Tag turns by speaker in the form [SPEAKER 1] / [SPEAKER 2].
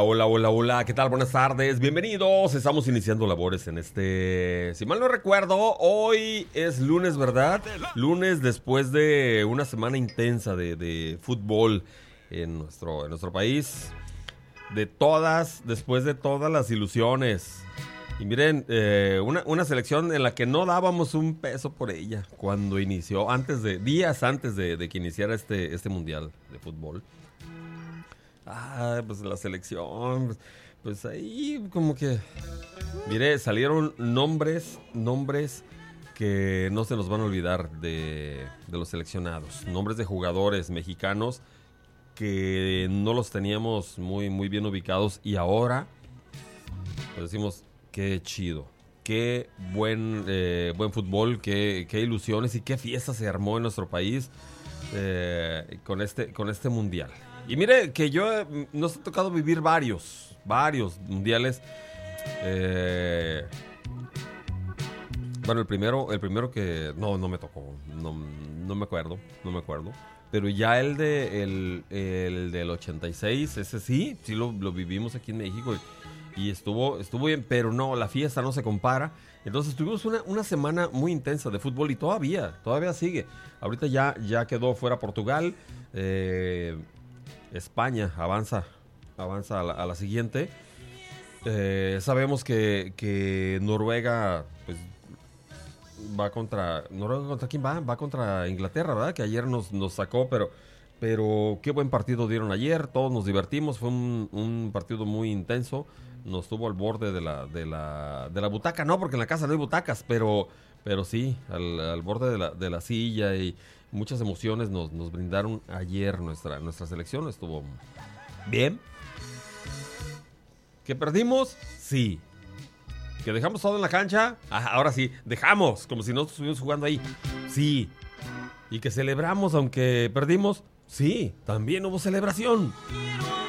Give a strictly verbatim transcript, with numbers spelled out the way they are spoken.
[SPEAKER 1] Hola, hola, hola, hola, ¿qué tal? Buenas tardes, bienvenidos. Estamos iniciando labores en este, si mal no recuerdo, hoy es lunes, ¿verdad? Lunes después de una semana intensa de, de fútbol en nuestro, en nuestro país. De todas, después de todas las ilusiones. Y miren, eh, una, una selección en la que no dábamos un peso por ella cuando inició, antes de, días antes de, de que iniciara este, este mundial de fútbol. Ah, pues la selección, pues, pues ahí como que, mire, salieron nombres, nombres que no se nos van a olvidar de, de los seleccionados, nombres de jugadores mexicanos que no los teníamos muy, muy bien ubicados y ahora, pues decimos, qué chido, qué buen, eh, buen fútbol, qué, qué ilusiones y qué fiesta se armó en nuestro país eh, con, este, con este mundial. Y mire que yo eh, nos ha tocado vivir varios, varios mundiales. Eh, bueno, el primero, el primero que no, no me tocó, no, no me acuerdo, no me acuerdo. Pero ya el de el, el del ochenta y seis, ese sí, sí lo, lo vivimos aquí en México y, y estuvo, estuvo bien, pero no, la fiesta no se compara. Entonces tuvimos una, una semana muy intensa de fútbol y todavía, todavía sigue. Ahorita ya, ya quedó fuera Portugal. Eh, España avanza, avanza a la, a la siguiente. Eh, sabemos que, que Noruega, pues, va contra... ¿Noruega contra quién va? Va contra Inglaterra, ¿verdad? Que ayer nos, nos sacó, pero, pero qué buen partido dieron ayer. Todos nos divertimos. Fue un, un partido muy intenso. Nos tuvo al borde de la, de la, de la butaca. No, porque en la casa no hay butacas, pero, pero sí, al, al borde de la, de la silla y... Muchas emociones nos, nos brindaron ayer nuestra, nuestra selección. Estuvo bien. ¿Que perdimos? Sí. ¿Que dejamos todo en la cancha? Ah, ahora sí, dejamos, como si no estuviéramos jugando ahí. Sí. ¿Y que celebramos aunque perdimos? Sí, también hubo celebración.